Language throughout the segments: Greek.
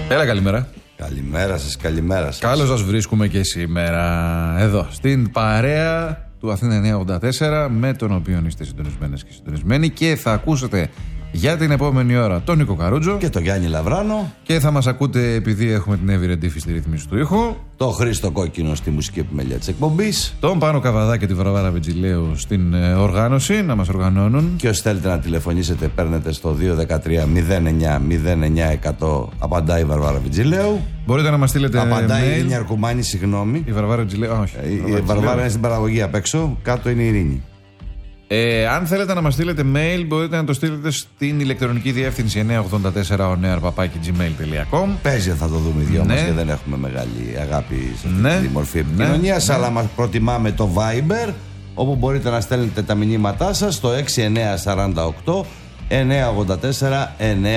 Έλα, καλημέρα. Καλημέρα σας, καλημέρα σας. Καλώς σας βρίσκουμε και σήμερα εδώ, στην παρέα του Αθήνα 984, με τον οποίο είστε συντονισμένες και συντονισμένοι, και θα ακούσετε για την επόμενη ώρα τον Νίκο Καρούτζο και τον Γιάννη Λαβράνο. Και θα μας ακούτε, επειδή έχουμε την Εύη Ρεντήφη στη ρύθμιση του ήχου, τον Χρήστο Κόκκινο στη μουσική επιμέλεια της εκπομπής, τον Πάνο Καβαδά και τη Βαρβάρα Βιτζιλέου στην οργάνωση, να μας οργανώνουν. Και όσοι θέλετε να τηλεφωνήσετε, παίρνετε στο 213-09-09-100. Απαντάει η Βαρβάρα Βιτζιλέου. Μπορείτε να μας στείλετε. Απαντάει mail. η Ειρήνη Αρκουμάνη, συγγνώμη. Η Βαρβάρα Βιτζιλέου, όχι. Η Βαρβάρα είναι στην παραγωγή απ' έξω, κάτω είναι η Ειρήνη. Αν θέλετε να μας στείλετε mail, μπορείτε να το στείλετε στην ηλεκτρονική διεύθυνση 984onear@gmail.com. Παίζει, θα το δούμε οι δυο μας, και δεν έχουμε μεγάλη αγάπη σε αυτή τη μορφή επικοινωνίας, αλλά μας προτιμάμε το Viber, όπου μπορείτε να στέλνετε τα μηνύματά σας στο 6948 984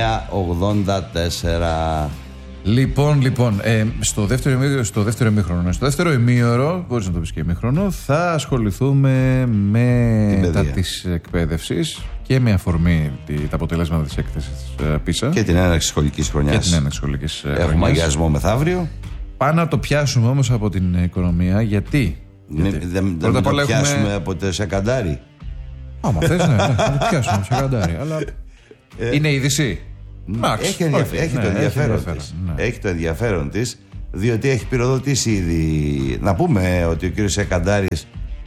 984. Λοιπόν, στο δεύτερο ημίωρο, μπορείς να το πεις και ημίχρονο, θα ασχοληθούμε με τα της εκπαίδευσης και με αφορμή τα αποτελέσματα της έκθεσης PISA και την έναρξη σχολικής χρονιάς. Έχουμε αγιασμό μεθαύριο. Πάμε να το πιάσουμε όμως από την οικονομία, γιατί δεν το πιάσουμε από το Σακαντάρι. Άμα θες, ναι, να το πιάσουμε από το Σακαντάρι, αλλά είναι είδηση. Έχει το ενδιαφέρον της, διότι έχει πυροδοτήσει ήδη. Να πούμε ότι ο κύριος Σεκαντάρης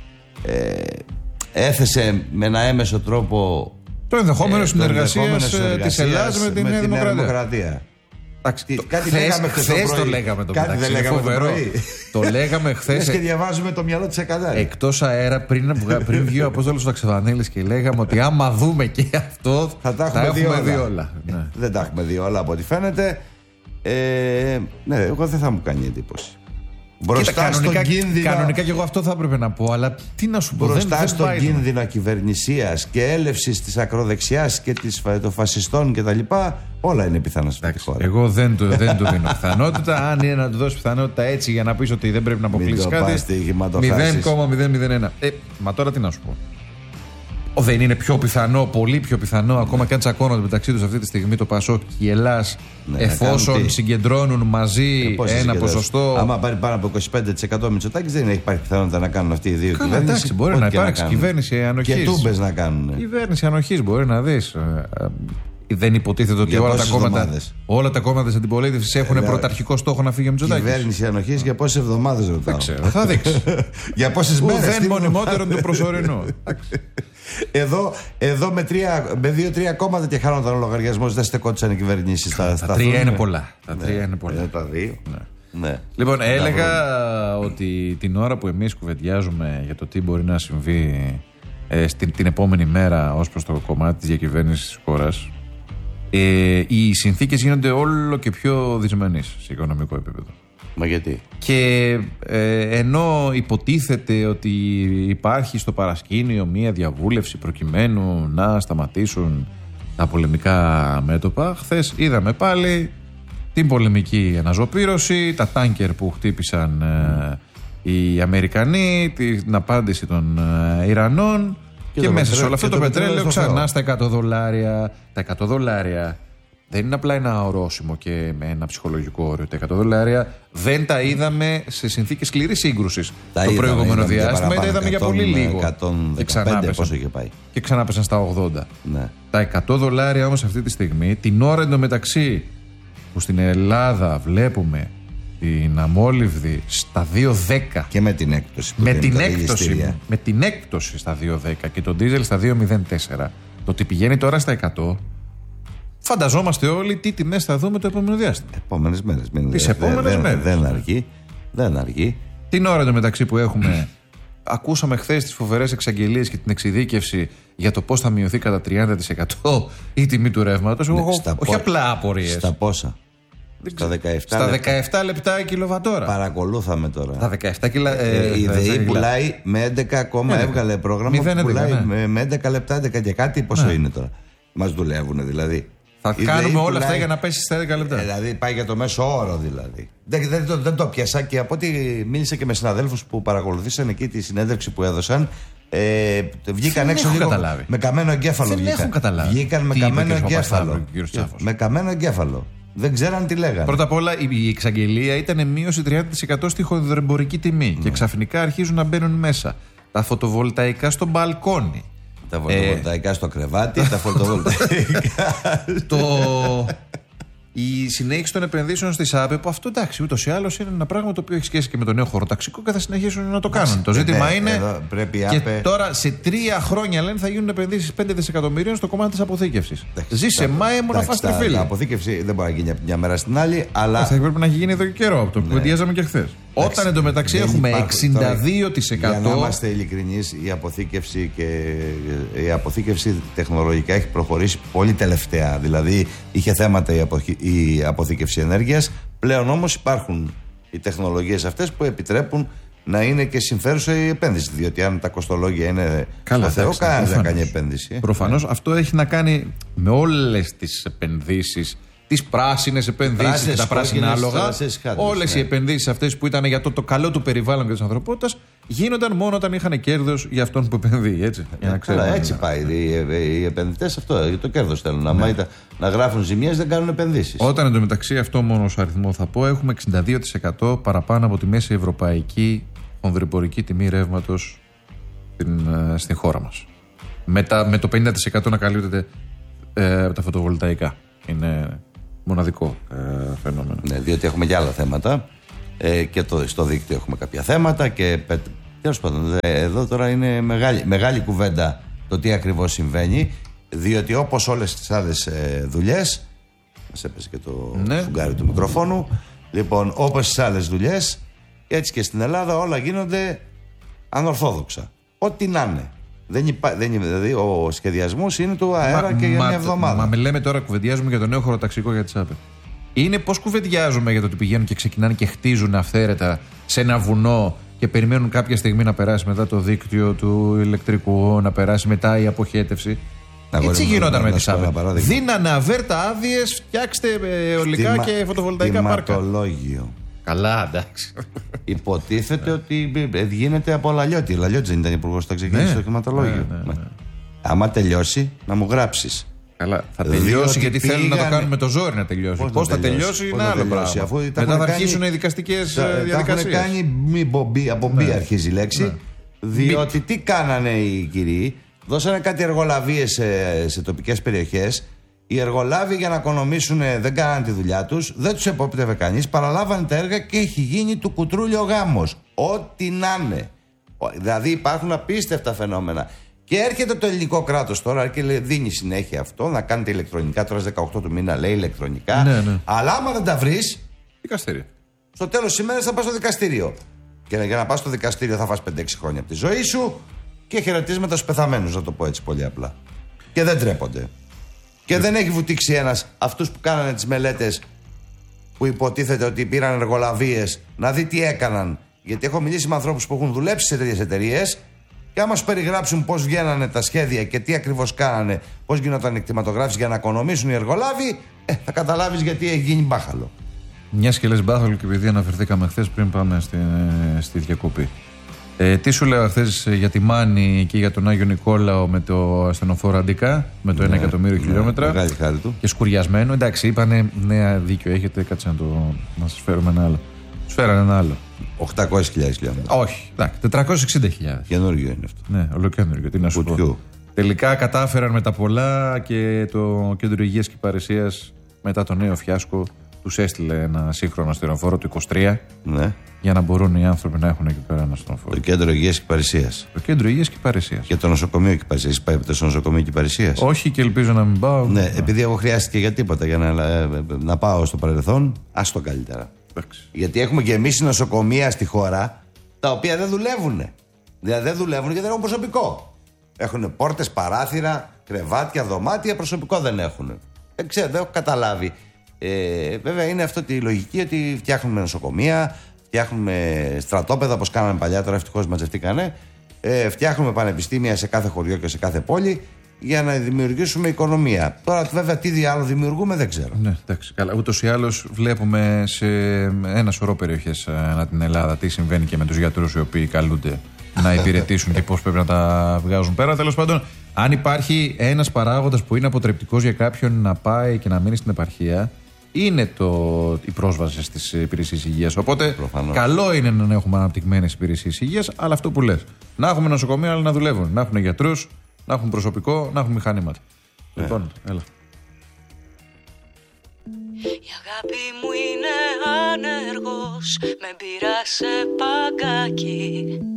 έθεσε με ένα έμεσο τρόπο το ενδεχόμενο συνεργασίας της Ελλάδας με την Νέα Δημοκρατία. Χθες το λέγαμε το μεταξύ. Δεν λέγαμε φοβερό. Το λέγαμε χθες. Και διαβάζουμε το μυαλό της Σεκαντάρη. Εκτός αέρα, πριν βγει ο Απόστολος Βαξεβανέλης, και λέγαμε ότι άμα δούμε και αυτό, θα τα έχουμε δει όλα. Ναι. Δεν τα έχουμε δει όλα από ό,τι φαίνεται. Ναι, εγώ δεν θα μου κάνει εντύπωση. Μπροστά στον κίνδυνο. Κανονικά και εγώ αυτό θα έπρεπε να πω, αλλά τι να σου πω. Μπροστά στον κίνδυνο ακυβερνησίας και έλευσης της ακροδεξιάς και των φασιστών κτλ. Όλα είναι πιθανά σε αυτή τη χώρα. Εγώ δεν του δίνω πιθανότητα. Αν είναι να του δώσει πιθανότητα έτσι για να πεις ότι δεν πρέπει να αποκλείσει κάτι. 0,001. Μα τώρα τι να σου πω. Δεν είναι πιο πιθανό, πολύ πιο πιθανό, ακόμα και αν τσακώνονται μεταξύ τους αυτή τη στιγμή το ΠΑΣΟΚ και η Ελλάς, εφόσον συγκεντρώνουν μαζί ένα ποσοστό. Άμα πάρει πάνω από 25% Μητσοτάκης, δεν υπάρχει πιθανότητα να κάνουν αυτοί οι δύο κυβέρνηση. Εντάξει, μπορεί να υπάρξει κυβέρνηση ανοχής. Και τούμπες να κάνουν. Κυβέρνηση ανοχής, μπορεί να δεις. Δεν υποτίθεται ότι όλα τα κόμματα της αντιπολίτευσης έχουν πρωταρχικό στόχο να φύγει ο Μητσοτάκης. Κυβέρνηση ανοχής για πόσες εβδομάδες ρωτάω. Δεν ξέρω, θα δείξει. Για πόσες μέρες. Δεν μονιμότερο του προσωρινού. Εδώ με 2-3 κόμματα και χάνονταν ο λογαριασμός, δεν στεκόντουσαν οι κυβερνήσεις. Τα τρία είναι πολλά. Τα δύο. Ναι. Λοιπόν, έλεγα ότι την ώρα που εμείς κουβεντιάζουμε για το τι μπορεί να συμβεί την επόμενη μέρα ως προς το κομμάτι της διακυβέρνησης της χώρας, οι συνθήκες γίνονται όλο και πιο δυσμενείς σε οικονομικό επίπεδο. Μα γιατί? Και ενώ υποτίθεται ότι υπάρχει στο παρασκήνιο μία διαβούλευση προκειμένου να σταματήσουν τα πολεμικά μέτωπα, χθες είδαμε πάλι την πολεμική αναζωπήρωση, τα τάνκερ που χτύπησαν οι Αμερικανοί, την απάντηση των Ιρανών. Και μέσα σε όλο αυτό το πετρέλαιο ξανά στα $100. Τα $100 δεν είναι απλά ένα ορόσημο και με ένα ψυχολογικό όριο. Τα $100 δεν τα είδαμε σε συνθήκες σκληρής σύγκρουσης το προηγούμενο διάστημα. Τα είδαμε για πολύ λίγο. 115 πόσο είχε πάει. Και ξανάπεσαν στα 80. Ναι. Τα $100 όμως αυτή τη στιγμή, την ώρα εντωμεταξύ που στην Ελλάδα βλέπουμε την αμόλυβδη στα 2,10 και με την έκπτωση. Με την έκπτωση στα 2,10 και το ντίζελ στα 2,04. Το ότι πηγαίνει τώρα στα 100, φανταζόμαστε όλοι τι τιμές θα δούμε το επόμενο διάστημα. Επόμενες μέρες. Τις επόμενες μέρες. Δεν αργεί. Την ώρα μεταξύ που έχουμε. Ακούσαμε χθες τις φοβερές εξαγγελίες και την εξειδίκευση για το πώς θα μειωθεί κατά 30% η τιμή του ρεύματος. Όχι απλά απορίες. Στα πόσα? Στα 17 λεπτά η κιλοβατόρα. Παρακολούθαμε τώρα. Τα 17 η ΔΕΗ πουλάει με 11 ακόμα. Έβγαλε πρόγραμμα που πουλάει με 11 λεπτά, 11 και κάτι. Πόσο είναι τώρα? Μας δουλεύουν δηλαδή. Θα κάνουμε όλα αυτά για να πέσει στα 11 λεπτά. Δηλαδή πάει για το μέσο όρο δηλαδή. Δεν το πιάσα, και από ό,τι μίλησα και με συναδέλφους που παρακολουθήσαν εκεί τη συνέντευξη που έδωσαν, βγήκαν έξω λίγο με καμένο εγκέφαλο. Δεν έχουν καταλάβει. Βγήκαν με καμένο εγκέφαλο. Με καμένο εγκέφαλο. Δεν ξέραν τι λέγανε. Πρώτα απ' όλα η εξαγγελία ήταν μείωση 30% στη χονδροεμπορική τιμή. Και ξαφνικά αρχίζουν να μπαίνουν μέσα τα φωτοβολταϊκά στο μπαλκόνι. Τα φωτοβολταϊκά στο κρεβάτι, τα φωτοβολταϊκά. Η συνέχιση των επενδύσεων στη ΣΑΠΕ, που αυτό εντάξει, ούτως ή άλλως είναι ένα πράγμα το οποίο έχει σχέση και με το νέο χωροταξικό και θα συνεχίσουν να το κάνουν. Το ζήτημα είναι. Και τώρα σε 3 χρόνια λένε θα γίνουν επενδύσεις 5 δισεκατομμυρίων στο κομμάτι της αποθήκευσης. Ζήσε Μάε, μόνο φάστε φίλοι. Η αποθήκευση δεν μπορεί να γίνει από μια μέρα στην άλλη, αλλά. Θα πρέπει να έχει γίνει εδώ και καιρό, από το που κουβεντιάζαμε και χθες. Όταν εντωμεταξύ έχουμε 62%. Για να είμαστε ειλικρινείς, η αποθήκευση τεχνολογικά έχει προχωρήσει πολύ τελευταία. Δηλαδή είχε θέματα η αποθήκευση ενέργειας. Πλέον όμως υπάρχουν οι τεχνολογίες αυτές που επιτρέπουν να είναι και συμφέρουσα η επένδυση. Διότι αν τα κοστολόγια είναι στο Θεό, κανένας δεν κάνει επένδυση. Προφανώς αυτό έχει να κάνει με όλες τις επενδύσεις. Τις πράσινες επενδύσεις και τα πράσινα άλογα. Όλες οι επενδύσεις αυτές που ήταν για το καλό του περιβάλλον και της ανθρωπότητας γίνονταν μόνο όταν είχαν κέρδος για αυτόν που επενδύει. Έτσι, έτσι πάει. Οι επενδυτές αυτό, το κέρδος θέλουν. Να γράφουν ζημιές, δεν κάνουν επενδύσεις. Όταν εντωμεταξύ αυτό μόνο ως αριθμό θα πω, έχουμε 62% παραπάνω από τη μέση ευρωπαϊκή χονδροεμπορική τιμή ρεύματος στην χώρα μας. Με το 50% να καλύπτεται από τα φωτοβολταϊκά. Είναι μοναδικό φαινόμενο. Ναι, διότι έχουμε και άλλα θέματα και στο δίκτυο έχουμε κάποια θέματα και τέλος πάντων εδώ τώρα είναι μεγάλη κουβέντα το τι ακριβώς συμβαίνει, διότι όπως όλες τις άλλες δουλειές, μας έπεσε και το φουγγάρι του μικροφόνου, λοιπόν όπως τις άλλες δουλειές έτσι και στην Ελλάδα όλα γίνονται ανορθόδοξα, ό,τι να είναι. Δηλαδή ο σχεδιασμός είναι του αέρα και για μια εβδομάδα. Μα με λέμε τώρα, κουβεντιάζουμε για το νέο χωροταξικό για τη ΣΑΠΕ. Είναι πως κουβεντιάζουμε για το ότι πηγαίνουν και ξεκινάνε και χτίζουν αυθαίρετα σε ένα βουνό και περιμένουν κάποια στιγμή να περάσει μετά το δίκτυο του ηλεκτρικού, να περάσει μετά η αποχέτευση. Έτσι γινόταν με τη ΣΑΠΕ. Δίνανε αβέρτα άδειες, φτιάξτε αιωλικά και φωτοβολταϊκά πάρκα. Κτηματολόγιο. Καλά, εντάξει. Υποτίθεται ότι γίνεται από Λαλιώτη. Η Λαλιώτη δεν ήταν υπουργός, θα ξεκινήσει το κτηματολόγιο. Άμα τελειώσει, να μου γράψεις. Καλά, θα τελειώσει γιατί θέλουν να το κάνουν με το ζόρι να τελειώσει. Πώς θα τελειώσει είναι άλλο πράγμα. Μετά θα αρχίσουν οι δικαστικές διαδικασίες. Τα έχουν κάνει από μπι αρχίζει η λέξη. Διότι τι κάνανε οι κύριοι, δώσανε κάτι εργολαβίες σε τοπικές περιοχές. Οι εργολάβοι για να οικονομήσουν δεν κάνανε τη δουλειά τους, δεν τους επόπτευε κανείς, παραλάβανε τα έργα και έχει γίνει του κουτρούλιο γάμος. Ό,τι να είναι. Δηλαδή υπάρχουν απίστευτα φαινόμενα. Και έρχεται το ελληνικό κράτος τώρα και δίνει συνέχεια αυτό, να κάνετε ηλεκτρονικά. Τώρα στις 18 του μήνα λέει ηλεκτρονικά. Ναι. Αλλά άμα δεν τα βρεις, δικαστήριο. Στο τέλος της ημέρας θα πας στο δικαστήριο. Και για να πας στο δικαστήριο θα φας 5-6 χρόνια από τη ζωή σου και χαιρετίσματα στους πεθαμένους, να το πω έτσι πολύ απλά. Και δεν τρέπονται. Και δεν έχει βουτήξει ένας αυτούς που κάνανε τις μελέτες που υποτίθεται ότι πήραν εργολαβίες να δει τι έκαναν. Γιατί έχω μιλήσει με ανθρώπους που έχουν δουλέψει σε τέτοιες εταιρείες και άμα σου περιγράψουν πώς βγαίνανε τα σχέδια και τι ακριβώς κάνανε, πώς γινόταν εκτιματογράφηση για να οικονομήσουν οι εργολάβοι, θα καταλάβεις γιατί έχει γίνει μπάχαλο. Μια και λες μπάχαλο και επειδή αναφερθήκαμε χθες πριν πάμε στη διακοπή. Τι σου λέω χθες για τη Μάνη και για τον Άγιο Νικόλαο με το ασθενοφόρο Αντικά, με το 1 εκατομμύριο χιλιόμετρα. Μεγάλη χάρη του. Και σκουριασμένο. Εντάξει, είπανε ναι, δίκιο έχετε, κάτσε να σας φέρουμε ένα άλλο. Τους φέρανε ένα άλλο. 800.000 χιλιόμετρα. Όχι, 460.000. Καινούργιο είναι αυτό. Ναι, ολοκένουργιο. Τι να σου πω. Τελικά κατάφεραν με τα πολλά και το Κέντρο Υγείας και Υπηρεσίας μετά το νέο φιάσκο τους έστειλε ένα σύγχρονο ασθενοφόρο του 23. Ναι. Για να μπορούν οι άνθρωποι να έχουν εκεί πέρα ένα ασθενοφόρο. Το Κέντρο Υγείας και Υπηρεσίας. Το Κέντρο Υγείας και Υπηρεσίας. Και το νοσοκομείο και Υπηρεσίας. Πάει στο νοσοκομείο και Υπηρεσίας. Όχι και ελπίζω να μην πάω. Ναι, επειδή εγώ χρειάστηκε για τίποτα για να πάω στο παρελθόν, άστο καλύτερα. Γιατί έχουμε γεμίσει νοσοκομεία στη χώρα τα οποία δεν δουλεύουν. Δηλαδή δεν δουλεύουν γιατί δεν έχουν προσωπικό. Έχουν πόρτες, παράθυρα, κρεβάτια, δωμάτια, προσωπικό δεν έχουν. Δεν ξέρω, δεν έχω καταλάβει. Βέβαια είναι αυτό τη λογική ότι φτιάχνουμε νοσοκομεία, φτιάχνουμε στρατόπεδα όπως κάναμε παλιά, τώρα ευτυχώς μαζευτήκανε. Φτιάχνουμε πανεπιστήμια σε κάθε χωριό και σε κάθε πόλη για να δημιουργήσουμε οικονομία. Τώρα βέβαια τι άλλο δημιουργούμε δεν ξέρω. Ναι, εντάξει, καλά. Ούτως ή άλλως βλέπουμε σε ένα σωρό περιοχές ανά την Ελλάδα τι συμβαίνει και με τους γιατρούς οι οποίοι καλούνται να υπηρετήσουν και πώς πρέπει να τα βγάζουν πέρα. Τέλος πάντων, αν υπάρχει ένας παράγοντας που είναι αποτρεπτικός για κάποιον να πάει και να μείνει στην επαρχία, είναι η πρόσβαση στις υπηρεσίες υγείας. Οπότε καλό είναι να έχουμε αναπτυγμένες υπηρεσίες υγείας, αλλά αυτό που λες. Να έχουμε νοσοκομεία, αλλά να δουλεύουν. Να έχουν γιατρούς, να έχουν προσωπικό, να έχουν μηχανήματα. Λοιπόν, έλα. Η αγάπη μου είναι άνεργος, με πήρα σε παγκάκι.